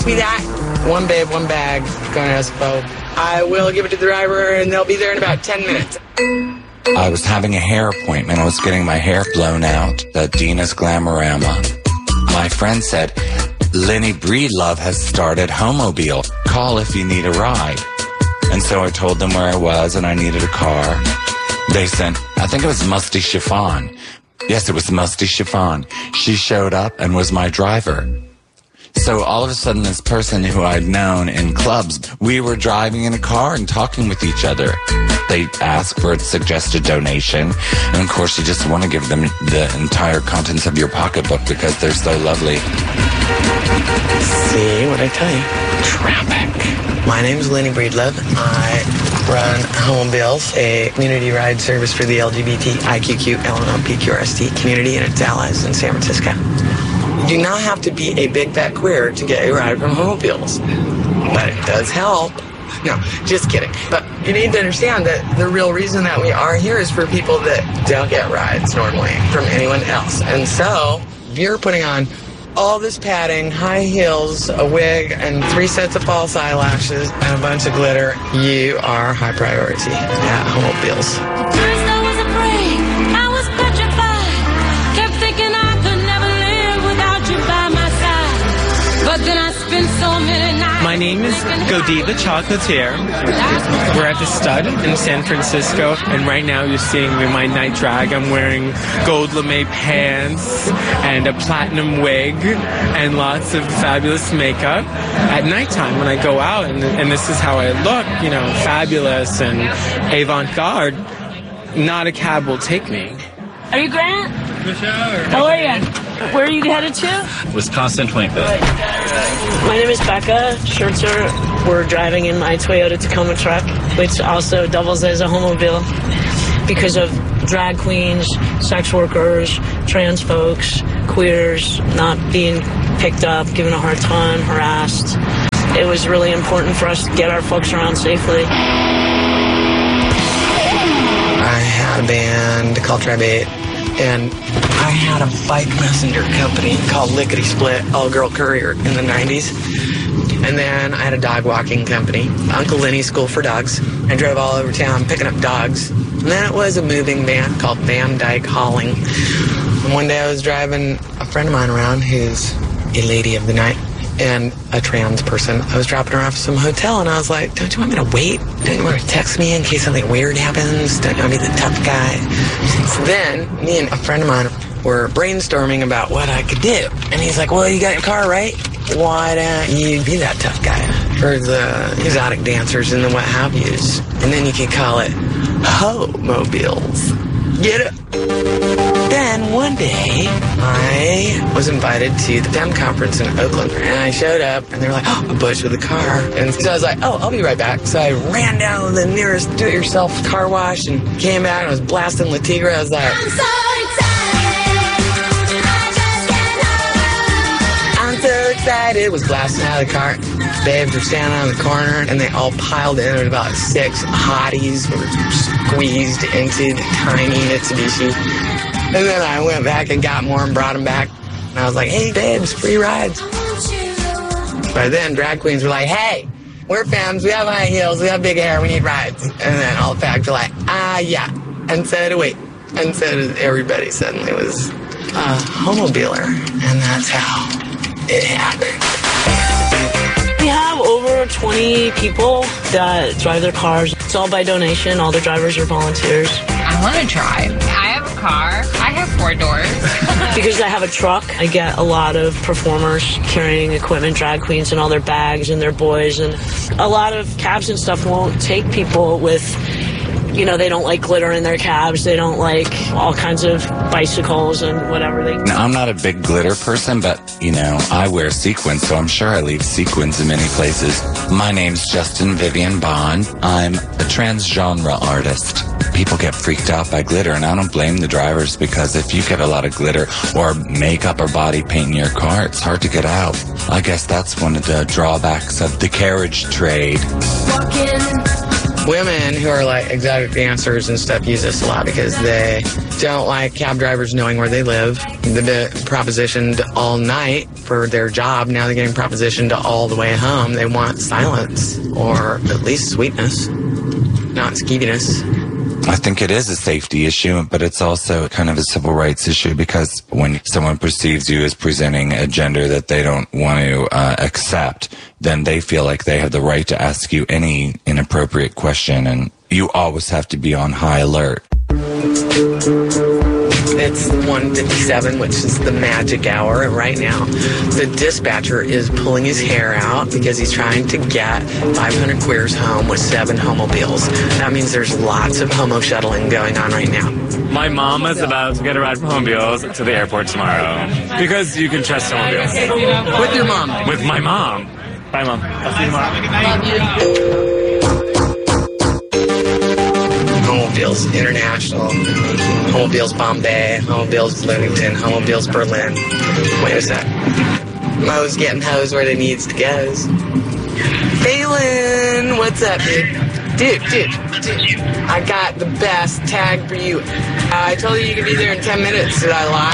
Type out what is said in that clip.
Be that. One babe, one bag, going to SFO. I will give it to the driver, and they'll be there in about 10 minutes. I was having a hair appointment. I was getting my hair blown out at Dina's Glamorama. My friend said, Lenny Breedlove has started Homobile. Call if you need a ride. And so I told them where I was and I needed a car. They sent, I think it was Musty Chiffon. Yes, it was Musty Chiffon. She showed up and was my driver. So all of a sudden, this person who I'd known in clubs, we were driving in a car and talking with each other. They ask for a suggested donation, and of course, you just want to give them the entire contents of your pocketbook because they're so lovely. See what I tell you? Traffic. My name is Lenny Breedlove. I run Homobiles, a community ride service for the LGBTIQQ LMNOPQRST community and its allies in San Francisco. You do not have to be a big fat queer to get a ride from Homobiles, but it does help. No, just kidding. But you need to understand that the real reason that we are here is for people that don't get rides normally from anyone else. And so, if you're putting on all this padding, high heels, a wig, and 3 sets of false eyelashes, and a bunch of glitter, you are high priority at Homobiles. My name is Godi the Chocolatier. We're at the Stud in San Francisco, and right now you're seeing me in my night drag. I'm wearing gold lame pants and a platinum wig and lots of fabulous makeup. At nighttime when I go out, and this is how I look, you know, fabulous and avant-garde, not a cab will take me. Are you Grant? How are you? Where are you headed to? Wisconsin, Twinkville. My name is Becca Schertzer. We're driving in my Toyota Tacoma truck, which also doubles as a Homobile because of drag queens, sex workers, trans folks, queers not being picked up, given a hard time, harassed. It was really important for us to get our folks around safely. I had a band called Tribe 8, and I had a bike messenger company called Lickety Split, all-girl courier in the 90s. And then I had a dog walking company, Uncle Lenny's School for Dogs. I drove all over town picking up dogs. And then it was a moving van called Van Dyke Hauling. And one day I was driving a friend of mine around who's a lady of the night and a trans person. I was dropping her off at some hotel, and I was like, don't you want me to wait? Don't you want to text me in case something weird happens? Don't you want to be the tough guy? So then, me and a friend of mine were brainstorming about what I could do. And he's like, well, you got your car, right? Why don't you be that tough guy for the exotic dancers and the what have yous? And then you could call it Homobiles. Get it? Then one day, I was invited to the FEM conference in Oakland, and I showed up, and they were like, oh, a bush with a car. And so I was like, oh, I'll be right back. So I ran down to the nearest do-it-yourself car wash and came back, and I was blasting La Tigra. I was like, I'm so excited. Was blasting out of the car. Babes were standing on the corner, and they all piled in. There was about 6 hotties were squeezed into the tiny Mitsubishi. And then I went back and got more and brought them back. And I was like, hey, babes, free rides. By then, drag queens were like, hey, we're femmes, we have high heels, we have big hair, we need rides. And then all the fags were like, yeah. And so did we. And so did everybody suddenly was a homobiler. And that's how it happened. We have over 20 people that drive their cars. It's all by donation. All the drivers are volunteers. I want to drive. I have a car. I have 4 doors. Because I have a truck, I get a lot of performers carrying equipment, drag queens and all their bags and their boys. And a lot of cabs and stuff won't take people with, you know, they don't like glitter in their cabs. They don't like all kinds of bicycles and whatever. Now, I'm not a big glitter person, but, you know, I wear sequins, so I'm sure I leave sequins in many places. My name's Justin Vivian Bond. I'm a transgenre artist. People get freaked out by glitter, and I don't blame the drivers, because if you get a lot of glitter or makeup or body paint in your car, it's hard to get out. I guess that's one of the drawbacks of the carriage trade. Women who are like exotic dancers and stuff use this a lot because they don't like cab drivers knowing where they live. They've been propositioned all night for their job. Now they're getting propositioned all the way home. They want silence or at least sweetness, not skeeviness. I think it is a safety issue, but it's also kind of a civil rights issue because when someone perceives you as presenting a gender that they don't want to accept, then they feel like they have the right to ask you any inappropriate question, and you always have to be on high alert. It's 1:57, which is the magic hour. And right now, the dispatcher is pulling his hair out because he's trying to get 500 queers home with 7 homobiles. That means there's lots of homo shuttling going on right now. My mom is about to get a ride from Homobiles to the airport tomorrow because you can trust Homobiles. With your mom? With my mom. Bye, Mom. I'll see you tomorrow. Homobiles International, Homobiles Bombay, Homobiles Bloomington, Homobiles Berlin. Wait a sec. Mo's getting hosed where they needs to go. Phelan, what's up, dude? Dude, I got the best tag for you. I told you you could be there in 10 minutes. Did I lie?